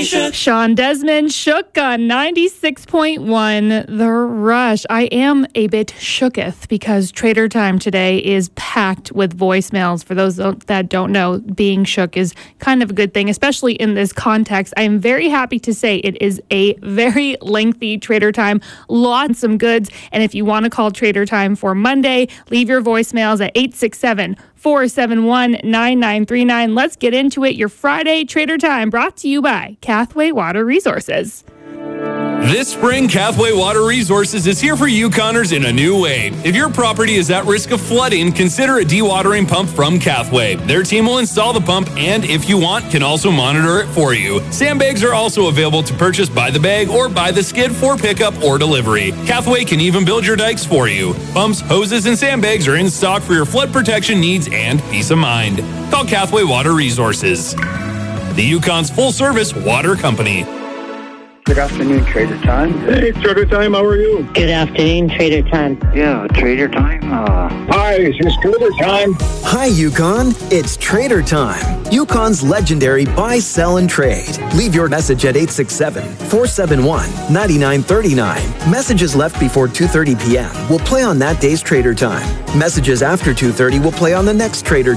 Sean Desmond shook on 96.1 The Rush. I am a bit shooketh because Trader Time today is packed with voicemails. For those that don't know, being shook is kind of a good thing, especially in this context. I am very happy to say it is a very lengthy Trader Time, lots of goods. And if you want to call Trader Time for Monday, leave your voicemails at 867-471-9939. Let's get into it. Your Friday Trader Time brought to you by Cathway Water Resources. This spring, Cathway Water Resources is here for Yukoners in a new way. If your property is at risk of flooding, consider a dewatering pump from Cathway. Their team will install the pump and, if you want, can also monitor it for you. Sandbags are also available to purchase by the bag or by the skid for pickup or delivery. Cathway can even build your dikes for you. Pumps, hoses, and sandbags are in stock for your flood protection needs and peace of mind. Call Cathway Water Resources, the Yukon's full-service water company. Good afternoon, Trader Time. Hey, Trader Time, how are you? Good afternoon, Trader Time. Yeah, Trader Time. Hi, it's Trader Time. Hi, Yukon. It's Trader Time. Yukon's legendary buy, sell, and trade. Leave your message at 867-471-9939. Messages left before 2:30 p.m. will play on that day's Trader Time. Messages after 2:30 will play on the next Trader